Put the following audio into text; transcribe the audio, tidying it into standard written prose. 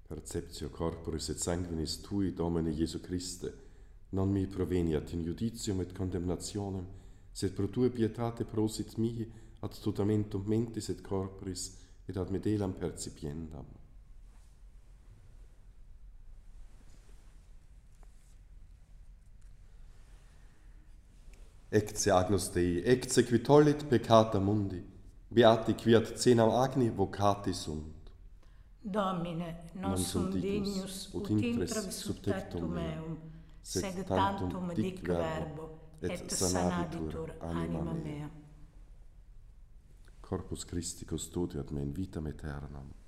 Perceptio corporis et sanguinis tui, Domine Iesu Christe, non mi proveniat in judicium et condemnationem, sed pro tua pietate prosit mihi ad tutamentum mentis et corporis et ad medelam percipiendam. Ecce Agnus Dei, ecce qui tollit peccata mundi, beati qui ad cenam agni vocati sunt. Domine, non sum dignus ut intravis sub tectum meum, sed tantum dic verbo, et sanabitur anima mea. Corpus Christi custodiat me in vitam aeternam.